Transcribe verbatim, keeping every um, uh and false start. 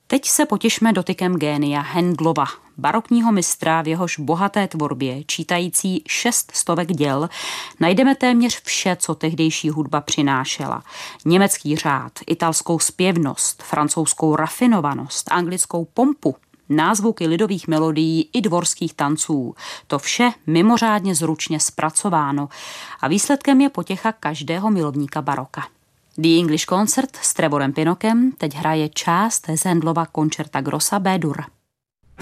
Teď se potěšme dotykem génia Handlova, barokního mistra, v jehož bohaté tvorbě, čítající šest stovek děl, najdeme téměř vše, co tehdejší hudba přinášela. Německý řád, italskou zpěvnost, francouzskou rafinovanost, anglickou pompu, názvuky lidových melodií i dvorských tanců. To vše mimořádně zručně zpracováno a výsledkem je potěcha každého milovníka baroka. The English Concert s Trevorem Pinokem teď hraje část z Handlova Concerta Grossa B-dur.